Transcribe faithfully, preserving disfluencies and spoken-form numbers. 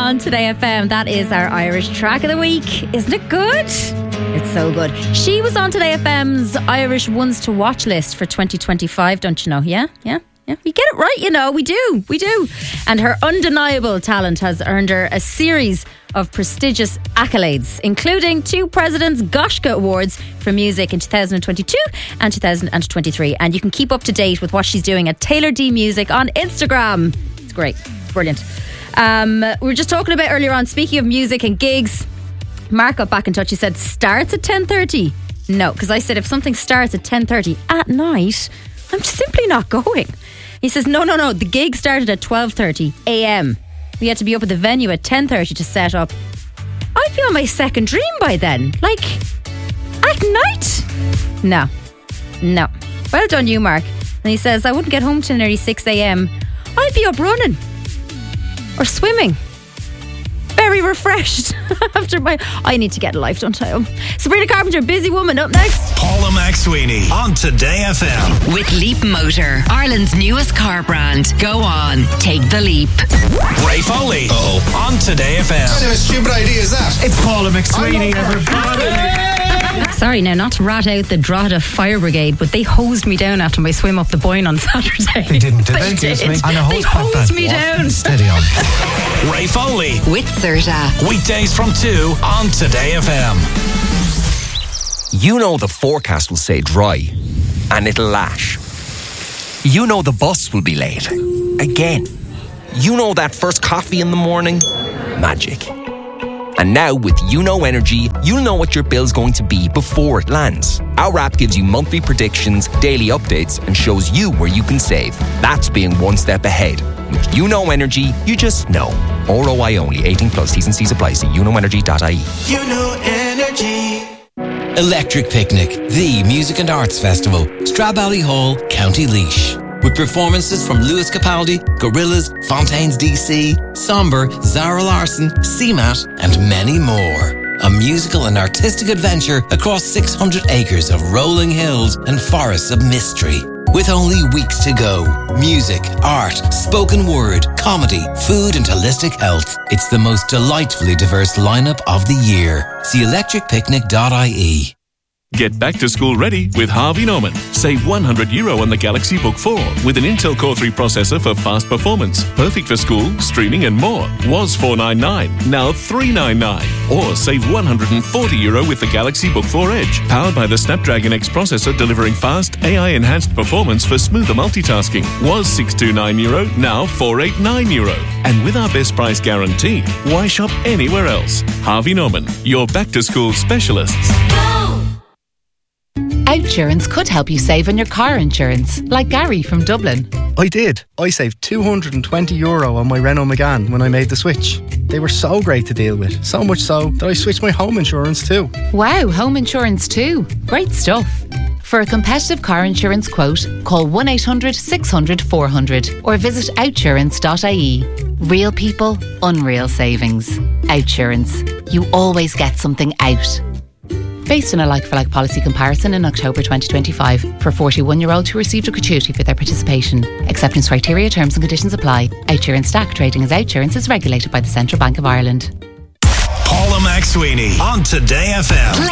on Today F M. That is our Irish track of the week. Isn't it good? It's so good. She was on Today F M's Irish Ones to Watch list for twenty twenty-five, don't you know? Yeah, yeah, yeah. We get it right, you know. We do, we do. And her undeniable talent has earned her a series of prestigious accolades, including two President's Goshka Awards for music in two thousand twenty-two and two thousand twenty-three. And you can keep up to date with what she's doing at Taylor D Music on Instagram. It's great. It's brilliant. Um, we were just talking about earlier on, speaking of music and gigs, Mark got back in touch. He said, starts at ten thirty? No, because I said if something starts at ten thirty at night, I'm simply not going. He says, no, no, no, the gig started at twelve thirty a.m. We had to be up at the venue at ten thirty to set up. I'd be on my second dream by then. Like, at night? No. No. Well done you, Mark. And he says, I wouldn't get home till nearly six a.m. I'd be up running. Or swimming. Very refreshed after my... I need to get a life, don't I? Sabrina Carpenter, Busy Woman, up next. Paula McSweeney on Today F M. With Leap Motor, Ireland's newest car brand. Go on, take the leap. Ray Foley oh. on Today F M. What kind of a stupid idea is that? It's Paula McSweeney, everybody. Sorry now, not to rat out the Drogheda Fire Brigade, but they hosed me down after my swim up the Boyne on Saturday. They didn't, did they? They did. me. And a they hosed me what? down. Steady on. Ray Foley. With Serta. Weekdays from two on Today F M. You know the forecast will say dry and it'll lash. You know the bus will be late. Again. You know that first coffee in the morning? Magic. And now with YouKnow Energy, you'll know what your bill's going to be before it lands. Our app gives you monthly predictions, daily updates, and shows you where you can save. That's being one step ahead. With YouKnow Energy, you just know. R O I only. eighteen plus. T's and C's apply. See you know energy dot I E. YouKnow Energy. Electric Picnic, the music and arts festival, Stradbally Hall, County Laois. With performances from Lewis Capaldi, Gorillaz, Fontaines D C, Somber, Zara Larsson, C MAT, and many more. A musical and artistic adventure across six hundred acres of rolling hills and forests of mystery. With only weeks to go, music, art, spoken word, comedy, food and holistic health. It's the most delightfully diverse lineup of the year. See electric picnic dot I E. Get back to school ready with Harvey Norman. Save one hundred euro on the Galaxy Book four with an Intel Core three processor for fast performance. Perfect for school, streaming and more. Was four ninety-nine, now three ninety-nine. Or save one hundred forty euro with the Galaxy Book four Edge. Powered by the Snapdragon X processor delivering fast A I-enhanced performance for smoother multitasking. Was six twenty-nine euro, now four eighty-nine euro. And with our best price guarantee, why shop anywhere else? Harvey Norman, your back-to-school specialists. Outsurance could help you save on your car insurance, like Gary from Dublin. I did. I saved two hundred twenty euro on my Renault Megane when I made the switch. They were so great to deal with, so much so that I switched my home insurance too. Wow, home insurance too. Great stuff. For a competitive car insurance quote, call one eight hundred six hundred four hundred or visit outsurance dot I E. Real people, unreal savings. Outsurance. You always get something out. Based on a like-for-like policy comparison in October twenty twenty-five for forty-one-year-olds who received a gratuity for their participation. Acceptance criteria, terms and conditions apply. Outsurance Stack trading as Outsurance is regulated by the Central Bank of Ireland. Paula McSweeney on Today F M.